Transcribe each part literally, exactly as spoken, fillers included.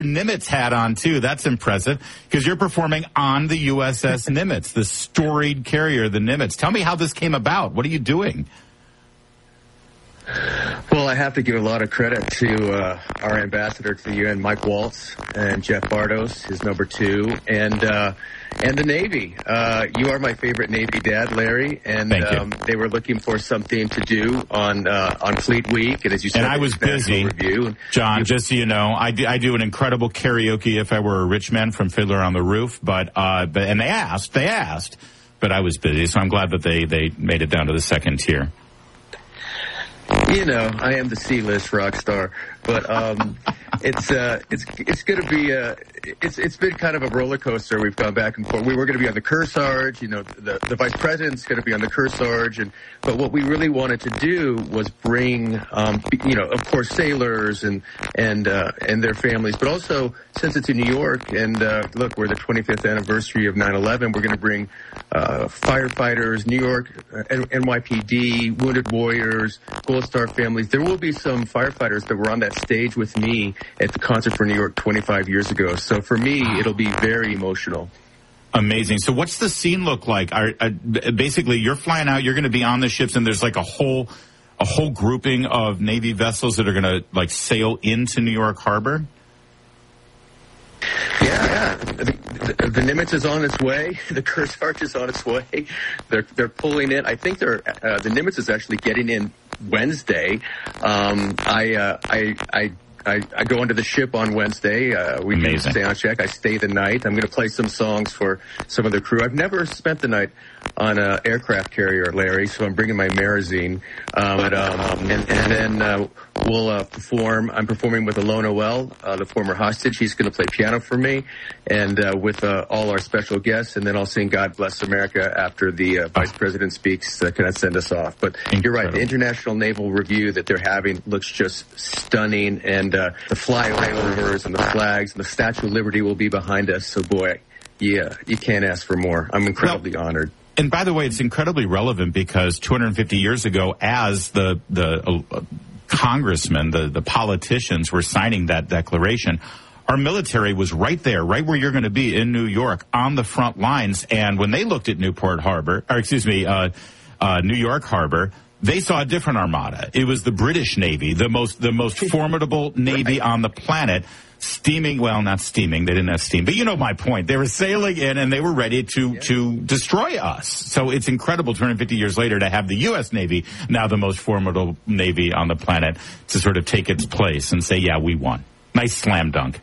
Nimitz hat on, too. That's impressive, because you're performing on the U S S Nimitz, the storied carrier, the Nimitz. Tell me how this came about. What are you doing? Well, I have to give a lot of credit to uh, our ambassador to the U N, Mike Waltz, and Jeff Bartos, his number two, and uh, and the Navy. Uh, you are my favorite Navy dad, Larry, and um, they were looking for something to do on uh, on Fleet Week, and as you said, and I was busy. Review. John, you, just so you know, I do, I do an incredible karaoke if I were a rich man from Fiddler on the Roof, but uh, but and they asked, they asked, but I was busy, so I'm glad that they they made it down to the second tier. You know, I am the C-list rock star, but um, it's uh, it's it's going to be uh, it's it's been kind of a roller coaster. We've gone back and forth. We were going to be on the Kearsarge, you know, the the vice president's going to be on the Kearsarge, and but what we really wanted to do was bring, um, you know, of course, sailors and and uh, and their families, but also since it's in New York, and uh, look, we're the twenty-fifth anniversary of nine eleven. We're going to bring uh, firefighters, New York, uh, N Y P D, Wounded Warriors, Gold Star families. There will be some firefighters that were on that stage with me at the Concert for New York twenty-five years ago. So for me, it'll be very emotional. Amazing. So what's the scene look like? Are, uh, basically, you're flying out, you're going to be on the ships, and there's like a whole a whole grouping of Navy vessels that are going to like sail into New York Harbor? Yeah, yeah. The, the, the Nimitz is on its way. The Kearsarge is on its way. They're they're pulling in. I think they're uh, the Nimitz is actually getting in Wednesday. Um, I uh, I I. I, I go into the ship on Wednesday. Uh, we do sound check. I stay the night. I'm going to play some songs for some of the crew. I've never spent the night on an aircraft carrier, Larry, so I'm bringing my Marazine. Um, but, um, and, and then uh, we'll uh, perform. I'm performing with Alon Noel, uh, the former hostage. He's going to play piano for me, and uh, with uh, all our special guests. And then I'll sing "God Bless America" after the uh, Vice President speaks. Uh, can I send us off? But Incredible. You're right. The International Naval Review that they're having looks just stunning, and uh, the flyovers and the flags and the Statue of Liberty will be behind us. So, boy, yeah, you can't ask for more. I'm incredibly well, honored. And by the way, it's incredibly relevant because two hundred fifty years ago, as the the uh, congressmen, the, the politicians were signing that declaration, our military was right there, right where you're going to be in New York, on the front lines. And when they looked at Newport Harbor, or excuse me, uh, uh, New York Harbor, they saw a different armada. It was the British Navy, the most the most formidable Navy on the planet, steaming, well, not steaming, they didn't have steam, but you know my point. They were sailing in and they were ready to, yeah. to destroy us. So it's incredible two hundred fifty years later to have the U S Navy, now the most formidable Navy on the planet, to sort of take its place and say, yeah, we won. Nice slam dunk.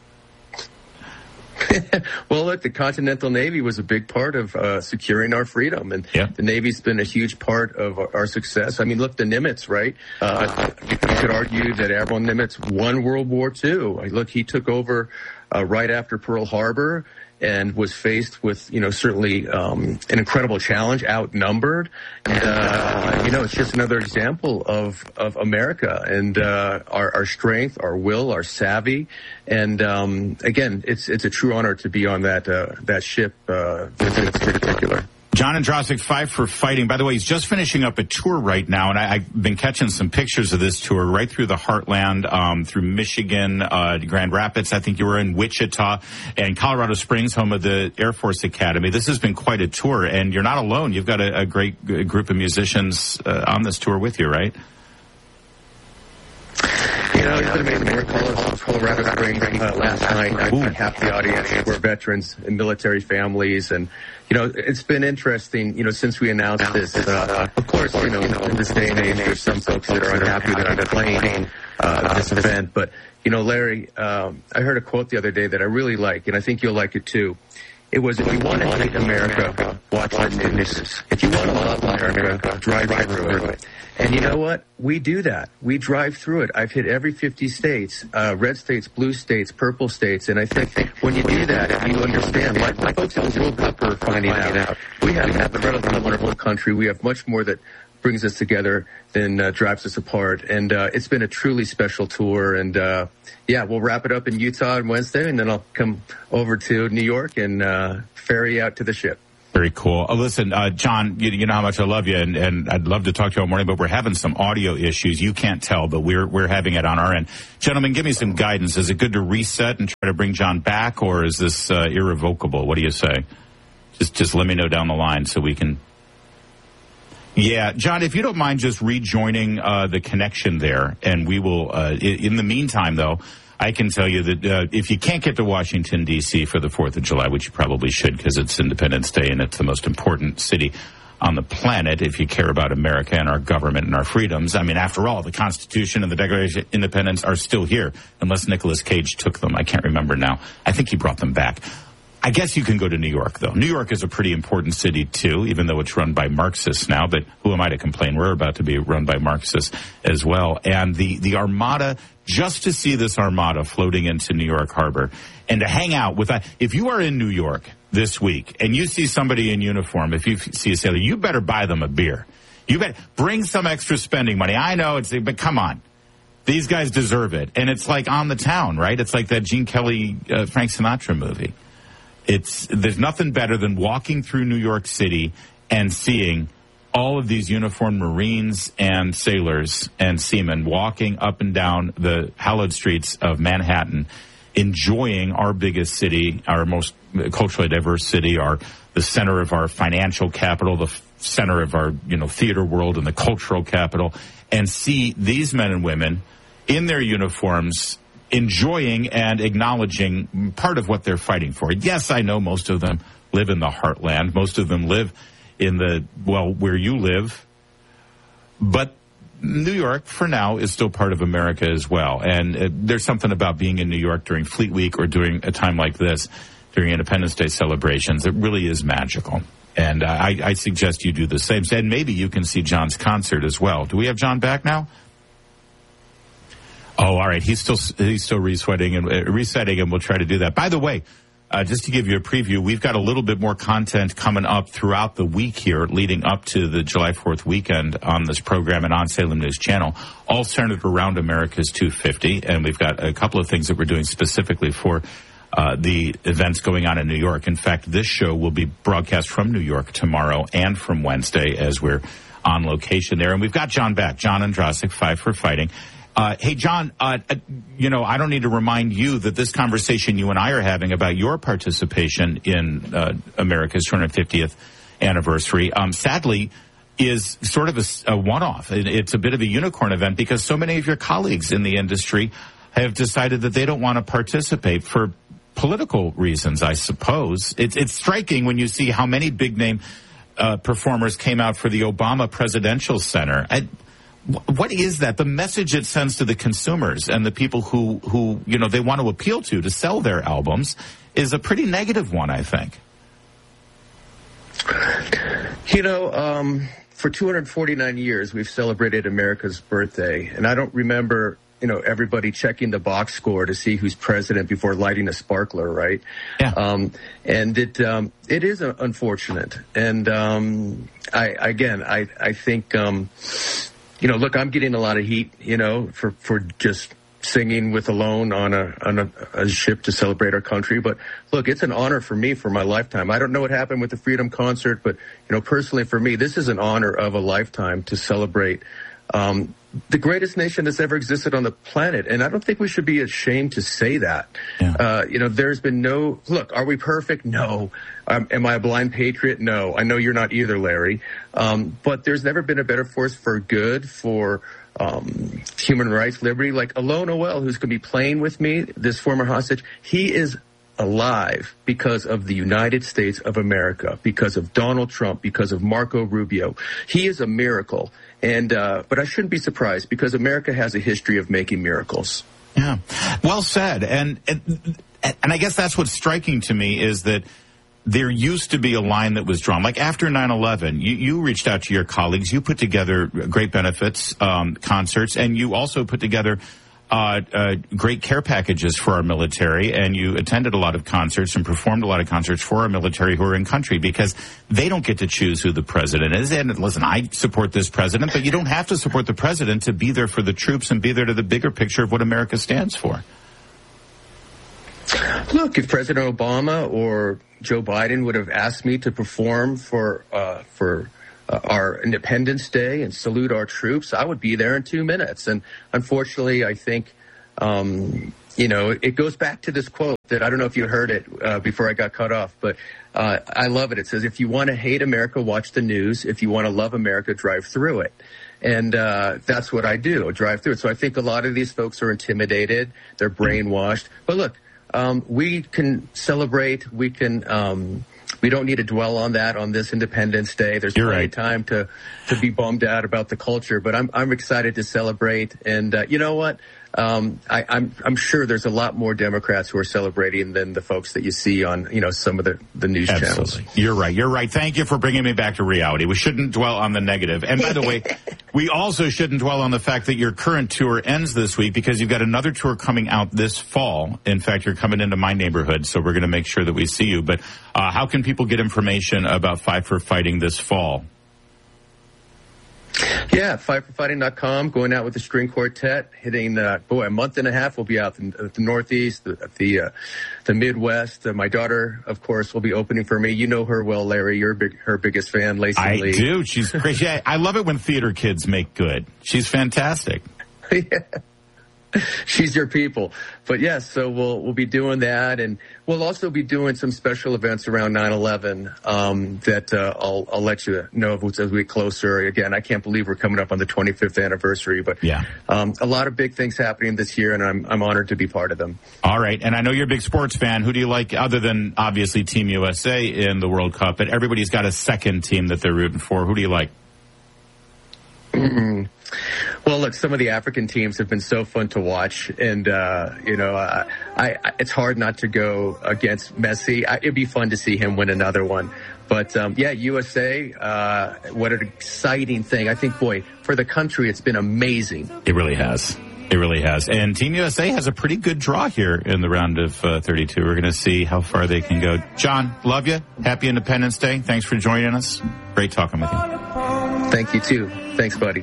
Well, look, the Continental Navy was a big part of uh, securing our freedom, and yeah. the Navy's been a huge part of our, our success. I mean, look, the Nimitz, right? Uh, you could argue that Admiral Nimitz won World War Two. Look, he took over uh, right after Pearl Harbor and was faced with, you know, certainly um, an incredible challenge, outnumbered. And, uh, you know, it's just another example of, of America and uh, our, our strength, our will, our savvy. And, um, again, it's it's a true honor to be on that uh, that ship uh, in particular. John Andrasik, Five for Fighting. By the way, he's just finishing up a tour right now, and I, I've been catching some pictures of this tour right through the heartland, um, through Michigan, uh, Grand Rapids. I think you were in Wichita, and Colorado Springs, home of the Air Force Academy. This has been quite a tour, and you're not alone. You've got a, a great group of musicians uh, on this tour with you, right? You know, it's been amazing. We're in Colorado Springs uh, last night. I think half the audience were veterans and military families, and you know, it's been interesting, you know, since we announced this. Uh, of course, you know, in this day and age, there's some folks that are unhappy that I'm playing uh, this event. But, you know, Larry, um, I heard a quote the other day that I really like, and I think you'll like it too. It was, if you want to hate America, watch the news. If you want to love America, drive through it. And you know what? We do that. We drive through it. I've hit every fifty states, uh, red states, blue states, purple states. And I think when you do that, if you understand, like, like folks in the World Cup are finding out, we have an incredibly wonderful country. We have much more that brings us together than uh, drives us apart. And uh, it's been a truly special tour. And, uh, yeah, we'll wrap it up in Utah on Wednesday, and then I'll come over to New York and uh, ferry out to the ship. Very cool. Oh, listen, uh, John, you, you know how much I love you, and, and I'd love to talk to you all morning, but we're having some audio issues. You can't tell, but we're we're having it on our end. Gentlemen, give me some guidance. Is it good to reset and try to bring John back, or is this uh, irrevocable? What do you say? Just just let me know down the line so we can... Yeah, John, if you don't mind just rejoining uh, the connection there, and we will, uh, in, in the meantime, though, I can tell you that uh, if you can't get to Washington, D C for the fourth of July, which you probably should because it's Independence Day and it's the most important city on the planet if you care about America and our government and our freedoms. I mean, after all, the Constitution and the Declaration of Independence are still here, unless Nicolas Cage took them. I can't remember now. I think he brought them back. I guess you can go to New York, though. New York is a pretty important city, too, even though it's run by Marxists now. But who am I to complain? We're about to be run by Marxists as well. And the, the Armada, just to see this Armada floating into New York Harbor and to hang out with that. If you are in New York this week and you see somebody in uniform, if you see a sailor, you better buy them a beer. You better bring some extra spending money. I know it's, but come on. These guys deserve it. And it's like On the Town, right? It's like that Gene Kelly, uh, Frank Sinatra movie. It's, there's nothing better than walking through New York City and seeing all of these uniformed Marines and sailors and seamen walking up and down the hallowed streets of Manhattan, enjoying our biggest city, our most culturally diverse city, our the center of our financial capital, the center of our, you know, theater world and the cultural capital, and see these men and women in their uniforms enjoying and acknowledging part of what they're fighting for. Yes, I know most of them live in the heartland. Most of them live in the, well, where you live. But New York, for now, is still part of America as well. And uh, there's something about being in New York during Fleet Week or during a time like this, during Independence Day celebrations. It really is magical. And uh, I, I suggest you do the same. And maybe you can see John's concert as well. Do we have John back now? Oh, all right. He's still he's still resetting and uh, resetting, and we'll try to do that. By the way, uh, just to give you a preview, we've got a little bit more content coming up throughout the week here, leading up to the July fourth weekend on this program and on Salem News Channel, all centered around America's two fifty. And we've got a couple of things that we're doing specifically for uh, the events going on in New York. In fact, this show will be broadcast from New York tomorrow and from Wednesday as we're on location there. And we've got John back, John Ondrasik, Five for Fighting. Uh, hey, John, uh, you know, I don't need to remind you that this conversation you and I are having about your participation in uh, America's two hundred fiftieth anniversary, um, sadly, is sort of a, a one-off. It, it's a bit of a unicorn event because so many of your colleagues in the industry have decided that they don't want to participate for political reasons, I suppose. It's, it's striking when you see how many big-name uh, performers came out for the Obama Presidential Center. I, What is that? The message it sends to the consumers and the people who, who, you know, they want to appeal to to sell their albums is a pretty negative one, I think. You know, um, for two hundred forty-nine years, we've celebrated America's birthday. And I don't remember, you know, everybody checking the box score to see who's president before lighting a sparkler, right? Yeah. Um, and it, um, it is uh, unfortunate. And, um, I, again, I, I think, um, You know, look, I'm getting a lot of heat, you know, for, for just singing with Alone on a on a, a ship to celebrate our country. But look, it's an honor for me for my lifetime. I don't know what happened with the Freedom Concert, but, you know, personally for me, this is an honor of a lifetime to celebrate um, the greatest nation that's ever existed on the planet. And I don't think we should be ashamed to say that. Yeah. Uh, you know, there's been no, look, are we perfect? No. Um, am I a blind patriot? No. I know you're not either, Larry. Um, but there's never been a better force for good, for um, human rights, liberty. Like Alon Noel, who's going to be playing with me, this former hostage, he is alive because of the United States of America, because of Donald Trump, because of Marco Rubio. He is a miracle. And, uh, but I shouldn't be surprised because America has a history of making miracles. Yeah. Well said. And, and, and I guess that's what's striking to me is that there used to be a line that was drawn. Like after nine eleven, you, you reached out to your colleagues. You put together great benefits, um, concerts, and you also put together Uh, uh, great care packages for our military, and you attended a lot of concerts and performed a lot of concerts for our military who are in country because they don't get to choose who the president is. And listen, I support this president, but you don't have to support the president to be there for the troops and be there to the bigger picture of what America stands for. Look, if President Obama or Joe Biden would have asked me to perform for uh, for uh, our Independence Day and salute our troops, I would be there in two minutes. And unfortunately, I think, um, you know, it goes back to this quote that I don't know if you heard it uh, before I got cut off, but uh, I love it. It says, if you want to hate America, watch the news. If you want to love America, drive through it. And uh, that's what I do, drive through it. So I think a lot of these folks are intimidated. They're brainwashed. But look, um, we can celebrate. We can. Um, we don't need to dwell on that on this Independence Day. There's You're plenty right. of time to, to be bummed out about the culture. But I'm I'm excited to celebrate. And uh, you know what? Um, I, I'm I'm sure there's a lot more Democrats who are celebrating than the folks that you see on, you know, some of the, the news Absolutely. channels. You're right. You're right. Thank you for bringing me back to reality. We shouldn't dwell on the negative. And by the way, we also shouldn't dwell on the fact that your current tour ends this week because you've got another tour coming out this fall. In fact, you're coming into my neighborhood, so we're going to make sure that we see you. But uh, how can people get information about Five for Fighting this fall? Yeah, five for fighting dot com, going out with the string quartet, hitting, uh, boy, a month and a half. We'll be out in the Northeast, the the, uh, the Midwest. Uh, my daughter, of course, will be opening for me. You know her well, Larry. You're big, her biggest fan, Lacey I Lee. do. She's great. Yeah, I love it when theater kids make good. She's fantastic. Yeah. She's your people. But yes, so we'll we'll be doing that, and we'll also be doing some special events around nine eleven um, that uh, I'll I'll let you know of as we get closer. Again, I can't believe we're coming up on the twenty-fifth anniversary, but yeah, um, a lot of big things happening this year, and I'm I'm honored to be part of them. All right, and I know you're a big sports fan. Who do you like other than obviously Team U S A in the World Cup? But everybody's got a second team that they're rooting for. Who do you like? Mm-hmm. Well, look, some of the African teams have been so fun to watch, and uh, you know, uh, I, I it's hard not to go against Messi. I, it'd be fun to see him win another one. But um, yeah, U S A, uh, what an exciting thing! I think, boy, for the country, it's been amazing. It really has. It really has. And Team U S A has a pretty good draw here in the round of uh, thirty-two. We're going to see how far they can go. John, love you. Happy Independence Day. Thanks for joining us. Great talking with you. Thank you, too. Thanks, buddy.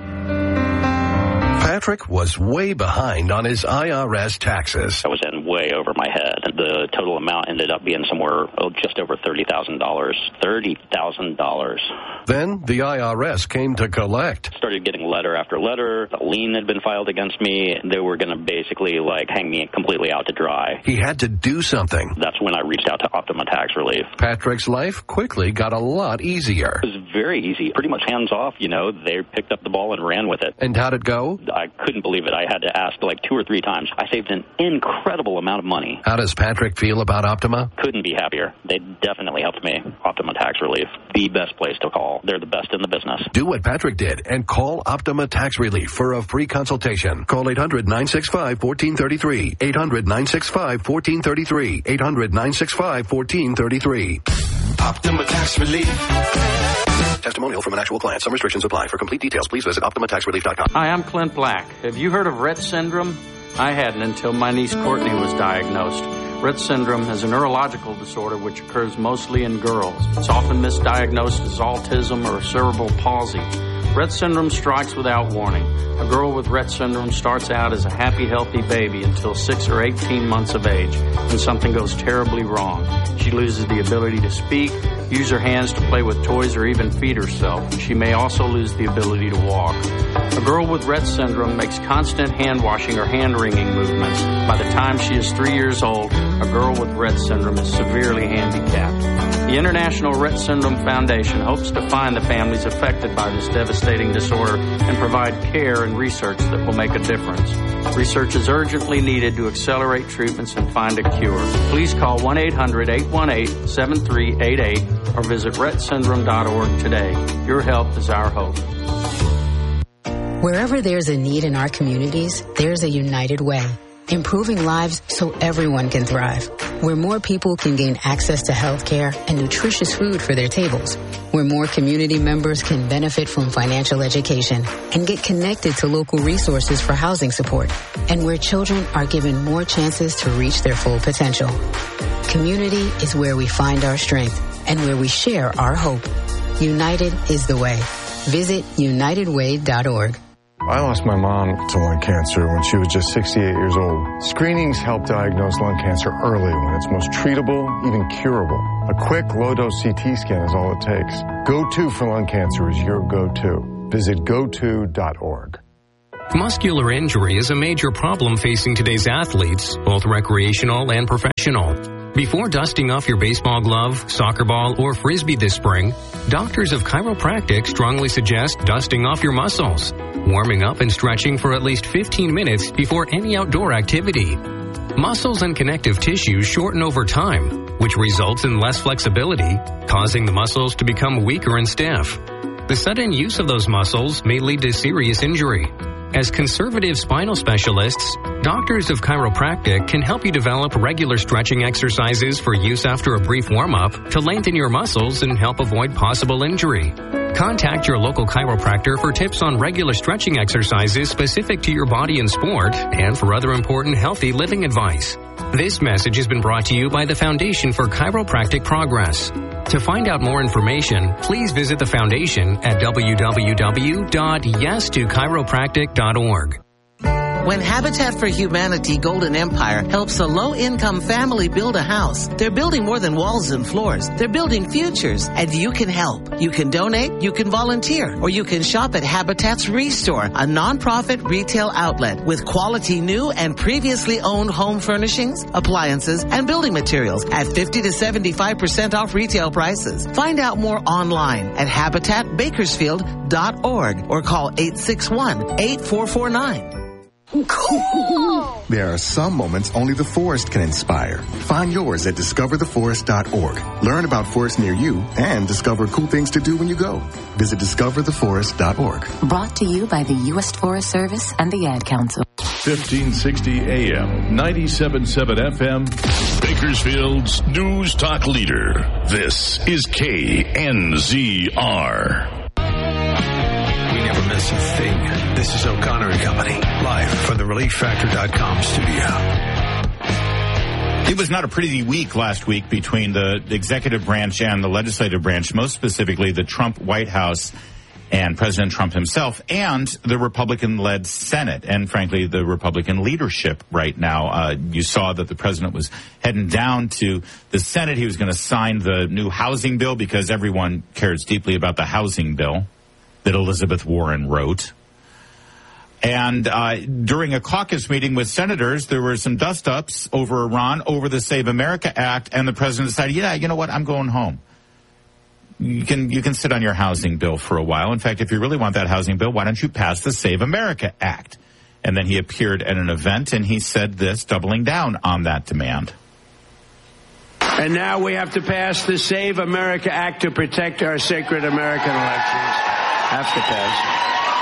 Patrick was way behind on his I R S taxes. I was in way over my head. The total amount ended up being somewhere oh, just over thirty thousand dollars. thirty thousand dollars. Then the I R S came to collect. Started getting letter after letter. A lien had been filed against me. They were going to basically like hang me completely out to dry. He had to do something. That's when I reached out to Optima Tax Relief. Patrick's life quickly got a lot easier. It was very easy. Pretty much hands off, you know. They picked up the ball and ran with it. And how'd it go? I couldn't believe it. I had to ask like two or three times. I saved an incredible amount of money. How does Patrick feel about Optima? Couldn't be happier. They definitely helped me. Optima Tax Relief, the best place to call. They're the best in the business. Do what Patrick did and call Optima Tax Relief for a free consultation. Call eight hundred nine six five one four three three. eight hundred nine six five one four three three. eight hundred nine six five one four three three. Optima Tax Relief. Testimonial from an actual client. Some restrictions apply. For complete details, please visit optima tax relief dot com. Hi, I'm Clint Black. Have you heard of Rett syndrome? I hadn't until my niece Courtney was diagnosed. Rett syndrome is a neurological disorder which occurs mostly in girls. It's often misdiagnosed as autism or cerebral palsy. Rett syndrome strikes without warning. A girl with Rett syndrome starts out as a happy, healthy baby until six or eighteen months of age, and something goes terribly wrong. She loses the ability to speak, use her hands to play with toys, or even feed herself. She may also lose the ability to walk. A girl with Rett syndrome makes constant hand-washing or hand-wringing movements. By the time she is three years old, a girl with Rett syndrome is severely handicapped. The International Rett Syndrome Foundation hopes to find the families affected by this devastating disorder and provide care and research that will make a difference. Research is urgently needed to accelerate treatments and find a cure. Please call one eight hundred eight one eight seven three eight eight or visit rett syndrome dot org today. Your help is our hope. Wherever there's a need in our communities, there's a United Way. Improving lives so everyone can thrive. Where more people can gain access to health care and nutritious food for their tables. Where more community members can benefit from financial education and get connected to local resources for housing support. And where children are given more chances to reach their full potential. Community is where we find our strength and where we share our hope. United is the way. Visit united way dot org. I lost my mom to lung cancer when she was just sixty-eight years old. Screenings help diagnose lung cancer early when it's most treatable, even curable. A quick, low-dose C T scan is all it takes. Go to for lung cancer is your go-to. Visit go to dot org. Muscular injury is a major problem facing today's athletes, both recreational and professional. Before dusting off your baseball glove, soccer ball, or frisbee this spring, doctors of chiropractic strongly suggest dusting off your muscles, warming up and stretching for at least fifteen minutes before any outdoor activity. Muscles and connective tissues shorten over time, which results in less flexibility, causing the muscles to become weaker and stiff. The sudden use of those muscles may lead to serious injury. As conservative spinal specialists, doctors of chiropractic can help you develop regular stretching exercises for use after a brief warm-up to lengthen your muscles and help avoid possible injury. Contact your local chiropractor for tips on regular stretching exercises specific to your body and sport, and for other important healthy living advice. This message has been brought to you by the Foundation for Chiropractic Progress. To find out more information, please visit the Foundation at w w w dot yes to chiropractic dot org. When Habitat for Humanity Golden Empire helps a low-income family build a house, they're building more than walls and floors. They're building futures, and you can help. You can donate, you can volunteer, or you can shop at Habitat's Restore, a nonprofit retail outlet with quality new and previously owned home furnishings, appliances, and building materials at fifty to seventy-five percent off retail prices. Find out more online at habitat bakersfield dot org or call eight six one, eight four four nine. Cool! There are some moments only the forest can inspire. Find yours at discover the forest dot org. Learn about forests near you and discover cool things to do when you go. Visit discover the forest dot org. Brought to you by the U S Forest Service and the Ad Council. fifteen sixty A M, ninety-seven point seven F M, Bakersfield's News Talk Leader. This is K N Z R. We never miss a thing. This is O'Connor and Company, live from the relief factor dot com studio. It was not a pretty week last week between the executive branch and the legislative branch, most specifically the Trump White House and President Trump himself, and the Republican-led Senate, and frankly, the Republican leadership right now. Uh, you saw that the president was heading down to the Senate. He was going to sign the new housing bill because everyone cares deeply about the housing bill that Elizabeth Warren wrote. And uh, during a caucus meeting with senators, there were some dust-ups over Iran, over the Save America Act, and the president decided, yeah, you know what, I'm going home. You can you can sit on your housing bill for a while. In fact, if you really want that housing bill, why don't you pass the Save America Act? And then he appeared at an event, and he said this, doubling down on that demand. And now we have to pass the Save America Act to protect our sacred American elections. Have to pass.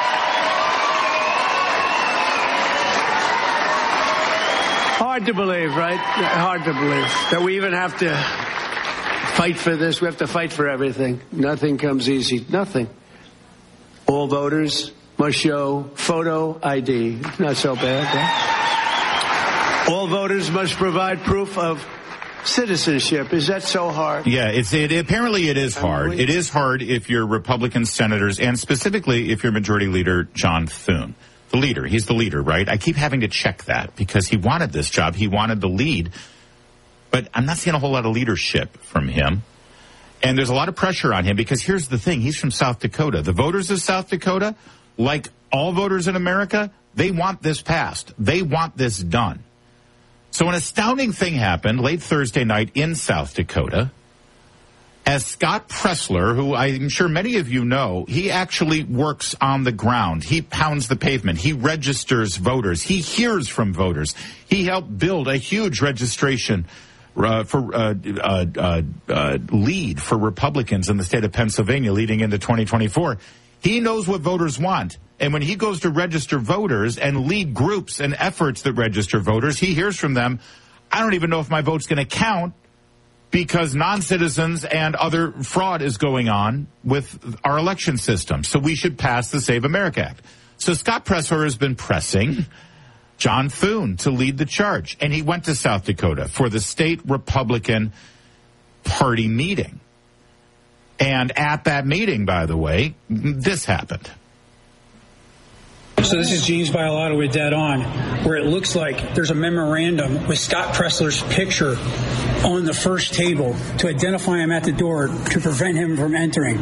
Hard to believe, right? Hard to believe that we even have to fight for this. We have to fight for everything. Nothing comes easy. Nothing. All voters must show photo I D. Not so bad, right? All voters must provide proof of citizenship. Is that so hard? Yeah, it's it, apparently it is hard. It is hard if you're Republican senators, and specifically if you're Majority Leader John Thune. The leader. He's the leader, right? I keep having to check that because he wanted this job. He wanted the lead. But I'm not seeing a whole lot of leadership from him. And there's a lot of pressure on him because here's the thing. He's from South Dakota. The voters of South Dakota, like all voters in America, they want this passed. They want this done. So an astounding thing happened late Thursday night in South Dakota. As Scott Pressler, who I'm sure many of you know, he actually works on the ground. He pounds the pavement. He registers voters. He hears from voters. He helped build a huge registration uh, for uh, uh, uh, uh, lead for Republicans in the state of Pennsylvania leading into twenty twenty-four. He knows what voters want. And when he goes to register voters and lead groups and efforts that register voters, he hears from them, I don't even know if my vote's going to count, because non-citizens and other fraud is going on with our election system. So we should pass the Save America Act. So Scott Pressler has been pressing John Thune to lead the charge. And he went to South Dakota for the state Republican Party meeting. And at that meeting, by the way, this happened. So this is James Bialotto with Dead On, where it looks like there's a memorandum with Scott Pressler's picture on the first table to identify him at the door to prevent him from entering.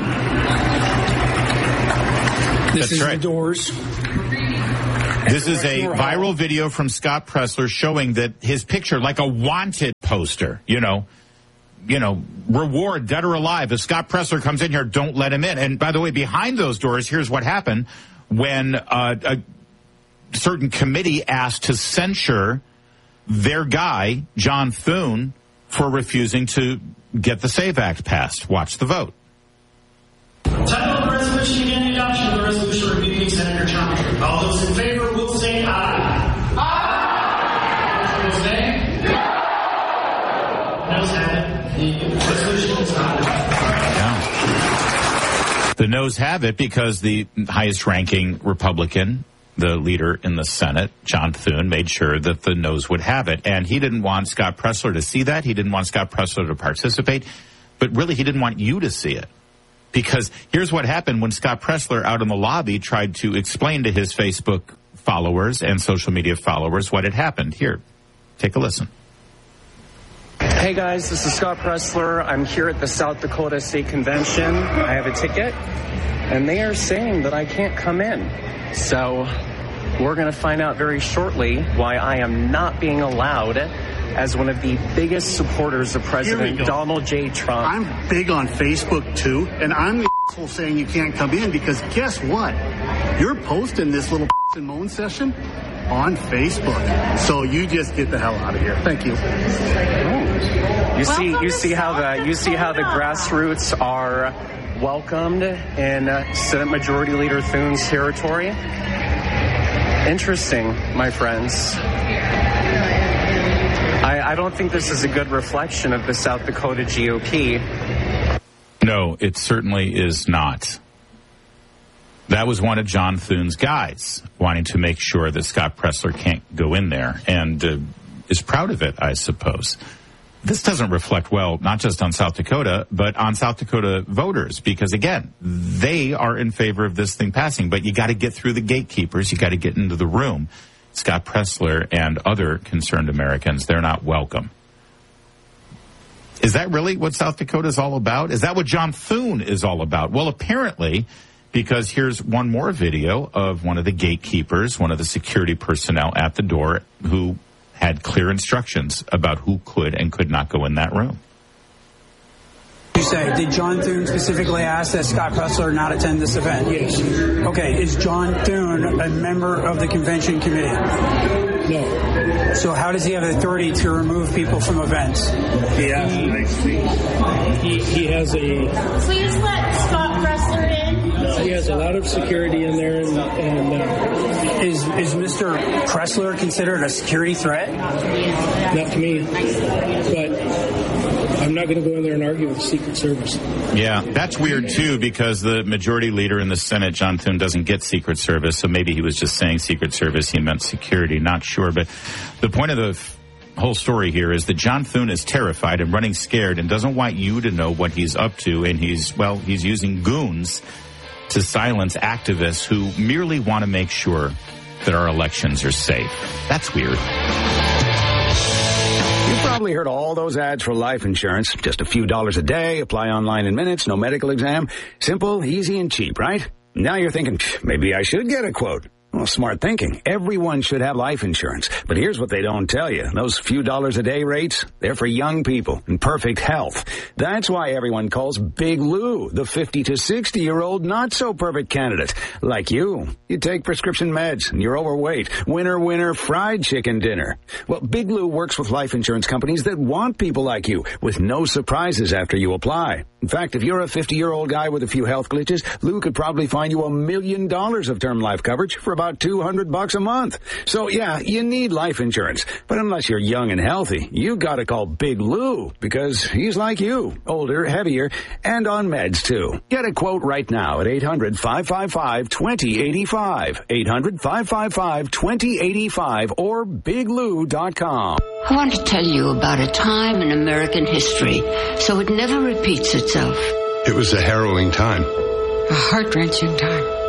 This That's is right. the doors. This is a viral video from Scott Pressler showing that his picture, like a wanted poster, you know, you know, reward, dead or alive. If Scott Pressler comes in here, don't let him in. And by the way, behind those doors, here's what happened when uh, a certain committee asked to censure their guy, John Thune, for refusing to get the SAVE Act passed. Watch the vote. Title of the resolution again, the adoption of the resolution repealing Senator Chalmers. All those in favor will say aye. Aye. Those nay? No. Noes have it. The resolution is not adopted. Yeah. The noes have it because the highest-ranking Republican, the leader in the Senate, John Thune, made sure that the noes would have it. And he didn't want Scott Pressler to see that. He didn't want Scott Pressler to participate. But really, he didn't want you to see it. Because here's what happened when Scott Pressler out in the lobby tried to explain to his Facebook followers and social media followers what had happened. Here, take a listen. Hey guys, this is Scott Pressler. I'm here at the South Dakota State Convention. I have a ticket, and they are saying that I can't come in. So we're going to find out very shortly why I am not being allowed as one of the biggest supporters of President Donald J. Trump. I'm big on Facebook, too, and I'm the asshole saying you can't come in because guess what? You're posting this little and moan session on Facebook. So you just get the hell out of here. Thank you. You see, you see how the you see how the grassroots are welcomed in uh, Senate Majority Leader Thune's territory. Interesting, my friends. I, I don't think this is a good reflection of the South Dakota G O P. No, it certainly is not. That was one of John Thune's guys, wanting to make sure that Scott Pressler can't go in there, and uh, is proud of it, I suppose. This doesn't reflect well, not just on South Dakota, but on South Dakota voters, because, again, they are in favor of this thing passing, but you got to get through the gatekeepers. You got to get into the room. Scott Pressler and other concerned Americans, they're not welcome. Is that really what South Dakota is all about? Is that what John Thune is all about? Well, apparently, because here's one more video of one of the gatekeepers, one of the security personnel at the door who had clear instructions about who could and could not go in that room. You say, did John Thune specifically ask that Scott Pressler not attend this event? Yes. Okay, is John Thune a member of the convention committee? No. So how does he have the authority to remove people from events? He has, he, he has a... Please let Scott Pressler in. No, he has a lot of security in there. And, and uh, is, is Mister Pressler considered a security threat? Not to me. But... I'm not going to go in there and argue with the Secret Service. Yeah, that's weird, too, because the majority leader in the Senate, John Thune, doesn't get Secret Service, so maybe he was just saying Secret Service, he meant security, not sure. But the point of the f- whole story here is that John Thune is terrified and running scared and doesn't want you to know what he's up to, and he's, well, he's using goons to silence activists who merely want to make sure that our elections are safe. That's weird. You've probably heard all those ads for life insurance. Just a few dollars a day, apply online in minutes, no medical exam. Simple, easy, and cheap, right? Now you're thinking, maybe I should get a quote. Well, smart thinking. Everyone should have life insurance. But here's what they don't tell you. Those few dollars a day rates, they're for young people in perfect health. That's why everyone calls Big Lou the fifty to sixty-year-old not-so-perfect candidate. Like you. You take prescription meds and you're overweight. Winner, winner, fried chicken dinner. Well, Big Lou works with life insurance companies that want people like you with no surprises after you apply. In fact, if you're a fifty-year-old guy with a few health glitches, Lou could probably find you a million dollars of term life coverage for about two hundred bucks a month. So, yeah, you need life insurance. But unless you're young and healthy, you gotta call Big Lou because he's like you, older, heavier, and on meds, too. Get a quote right now at eight hundred, five five five, two zero eight five, eight hundred, five five five, two zero eight five, or big lou dot com. I want to tell you about a time in American history so it never repeats itself. It was a harrowing time. A heart-wrenching time.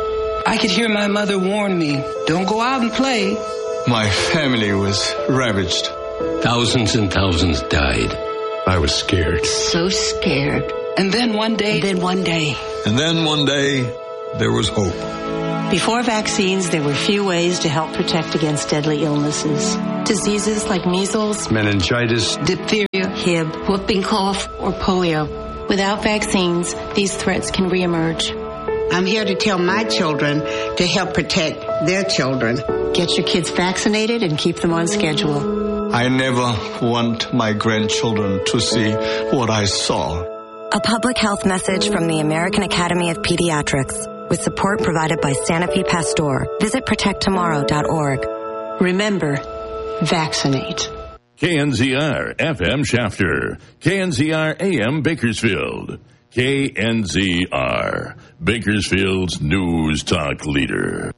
I could hear my mother warn me, don't go out and play. My family was ravaged. Thousands and thousands died. I was scared. So scared. And then one day... Then one day... And then one day, there was hope. Before vaccines, there were few ways to help protect against deadly illnesses. Diseases like measles, meningitis, diphtheria, H I V, whooping cough, or polio. Without vaccines, these threats can reemerge. I'm here to tell my children to help protect their children. Get your kids vaccinated and keep them on schedule. I never want my grandchildren to see what I saw. A public health message from the American Academy of Pediatrics with support provided by Sanofi Pasteur. Visit protect tomorrow dot org. Remember, vaccinate. K N Z R F M Shafter, K N Z R A M Bakersfield, K N Z R, Bakersfield's News Talk leader.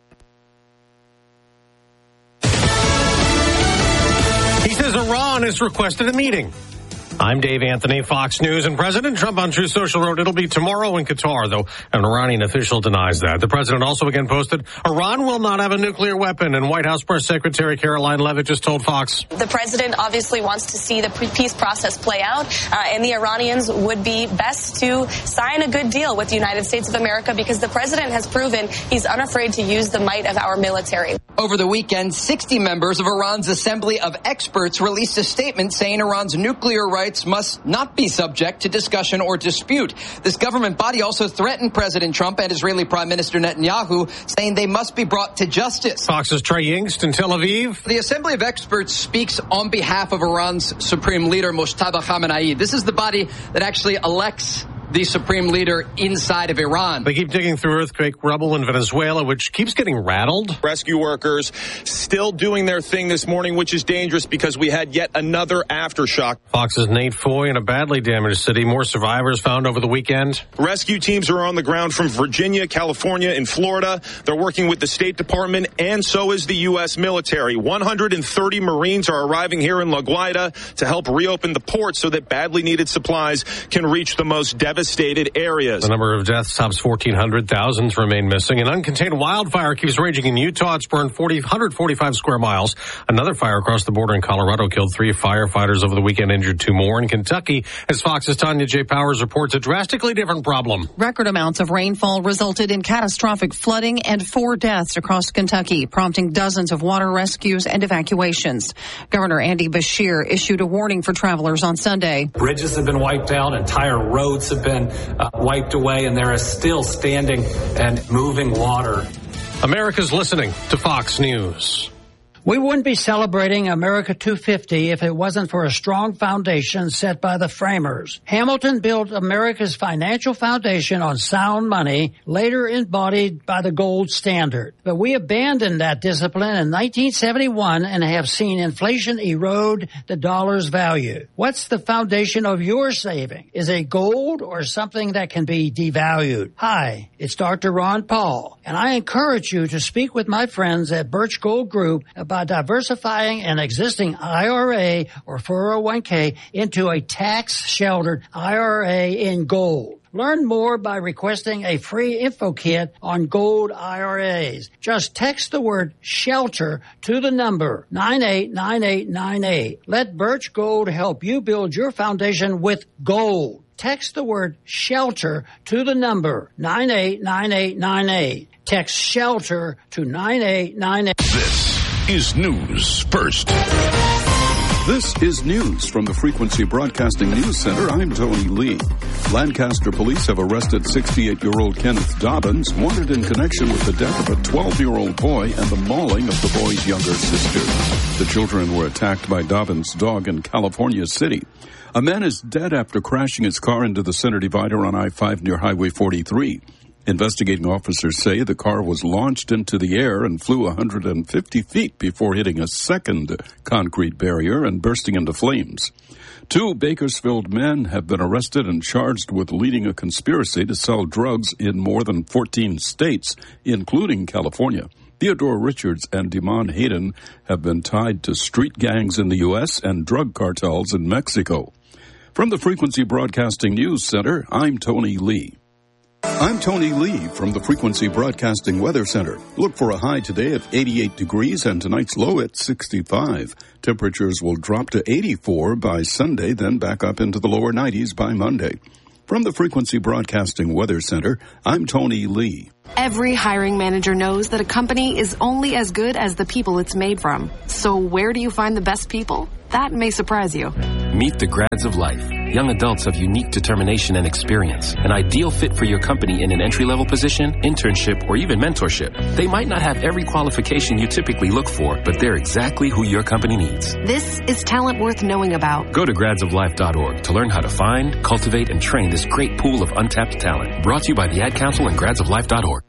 He says Iran has requested a meeting. I'm Dave Anthony, Fox News, and President Trump on Truth Social wrote it'll be tomorrow in Qatar, though an Iranian official denies that. The president also again posted, Iran will not have a nuclear weapon, and White House Press Secretary Caroline Leavitt just told Fox. The president obviously wants to see the peace process play out, uh, and the Iranians would be best to sign a good deal with the United States of America because the president has proven he's unafraid to use the might of our military. Over the weekend, sixty members of Iran's Assembly of Experts released a statement saying Iran's nuclear rights must not be subject to discussion or dispute. This government body also threatened President Trump and Israeli Prime Minister Netanyahu, saying they must be brought to justice. Fox's Trey Yingst in Tel Aviv. The Assembly of Experts speaks on behalf of Iran's Supreme Leader, Mojtaba Khamenei. This is the body that actually elects the supreme leader inside of Iran. They keep digging through earthquake rubble in Venezuela, which keeps getting rattled. Rescue workers still doing their thing this morning, which is dangerous because we had yet another aftershock. Fox's Nate Foy in a badly damaged city. More survivors found over the weekend. Rescue teams are on the ground from Virginia, California, and Florida. They're working with the State Department, and so is the U S military. one hundred thirty Marines are arriving here in La Guaira to help reopen the port so that badly needed supplies can reach the most devastated devastated areas. The number of deaths tops fourteen hundred, thousands remain missing. An uncontained wildfire keeps raging in Utah. It's burned forty, one hundred forty-five square miles. Another fire across the border in Colorado killed three firefighters over the weekend, injured two more. In Kentucky, as Fox's Tanya J. Powers reports, a drastically different problem. Record amounts of rainfall resulted in catastrophic flooding and four deaths across Kentucky, prompting dozens of water rescues and evacuations. Governor Andy Beshear issued a warning for travelers on Sunday. Bridges have been wiped out, entire roads have been Uh, wiped away, and there is still standing and moving water. America's listening to Fox News. We wouldn't be celebrating America two fifty if it wasn't for a strong foundation set by the framers. Hamilton built America's financial foundation on sound money, later embodied by the gold standard. But we abandoned that discipline in nineteen seventy-one and have seen inflation erode the dollar's value. What's the foundation of your saving? Is it gold or something that can be devalued? Hi, it's Doctor Ron Paul, and I encourage you to speak with my friends at Birch Gold Group about diversifying an existing I R A or four oh one k into a tax-sheltered I R A in gold. Learn more by requesting a free info kit on gold I R As. Just text the word SHELTER to the number nine eight nine eight nine eight. Let Birch Gold help you build your foundation with gold. Text the word SHELTER to the number nine eight nine eight nine eight. Text SHELTER to nine eight nine eight. This is News First. This is news from the Frequency Broadcasting News Center. I'm Tony Lee. Lancaster police have arrested sixty-eight-year-old Kenneth Dobbins, wanted in connection with the death of a twelve-year-old boy and the mauling of the boy's younger sister. The children were attacked by Dobbins' dog in California City. A man is dead after crashing his car into the center divider on I five near Highway forty-three. Investigating officers say the car was launched into the air and flew one hundred fifty feet before hitting a second concrete barrier and bursting into flames. Two Bakersfield men have been arrested and charged with leading a conspiracy to sell drugs in more than fourteen states, including California. Theodore Richards and Demond Hayden have been tied to street gangs in the U S and drug cartels in Mexico. From the Frequency Broadcasting News Center, I'm Tony Lee. I'm Tony Lee from the Frequency Broadcasting Weather Center. Look for a high today of eighty-eight degrees and tonight's low at sixty-five. Temperatures will drop to eighty-four by Sunday, then back up into the lower nineties by Monday. From the Frequency Broadcasting Weather Center, I'm Tony Lee. Every hiring manager knows that a company is only as good as the people it's made from. So where do you find the best people? That may surprise you. Meet the grads of life. Young adults of unique determination and experience. An ideal fit for your company in an entry-level position, internship, or even mentorship. They might not have every qualification you typically look for, but they're exactly who your company needs. This is talent worth knowing about. Go to grads of life dot org to learn how to find, cultivate, and train this great pool of untapped talent. Brought to you by the Ad Council and grads of life dot org.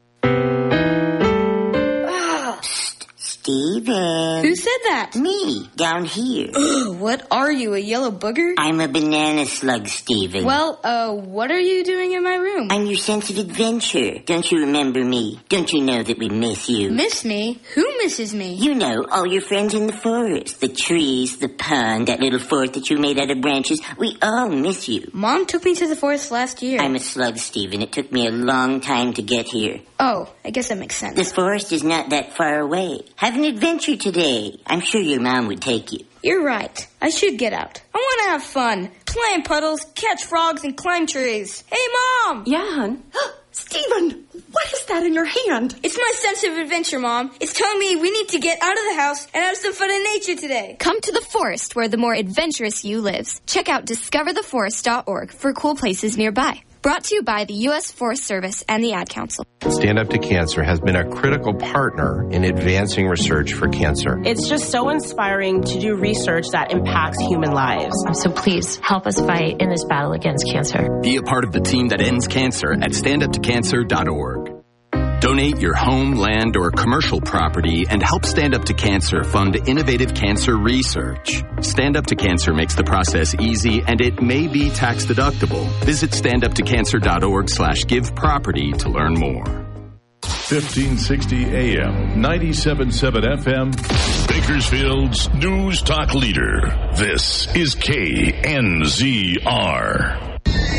Steven. Who said that? Me, down here. Ugh, what are you, a yellow booger? I'm a banana slug, Steven. Well, uh, what are you doing in my room? I'm your sense of adventure. Don't you remember me? Don't you know that we miss you? Miss me? Who misses me? You know, all your friends in the forest. The trees, the pond, that little fort that you made out of branches. We all miss you. Mom took me to the forest last year. I'm a slug, Steven. It took me a long time to get here. Oh, I guess that makes sense. The forest is not that far away. Have an adventure today. I'm sure your mom would take you. You're right. I should get out. I want to have fun. Play in puddles, catch frogs, and climb trees. Hey, Mom! Yeah, hon? Steven, what is that in your hand? It's my sense of adventure, Mom. It's telling me we need to get out of the house and have some fun in nature today. Come to the forest where the more adventurous you lives. Check out discover the forest dot org for cool places nearby. Brought to you by the U S Forest Service and the Ad Council. Stand Up to Cancer has been a critical partner in advancing research for cancer. It's just so inspiring to do research that impacts human lives. So please help us fight in this battle against cancer. Be a part of the team that ends cancer at stand up to cancer dot org. Donate your home, land, or commercial property and help Stand Up to Cancer fund innovative cancer research. Stand Up to Cancer makes the process easy and it may be tax deductible. Visit stand up to cancer dot org slash give property to learn more. fifteen sixty A M, ninety-seven point seven F M, Bakersfield's News Talk Leader. This is K N Z R.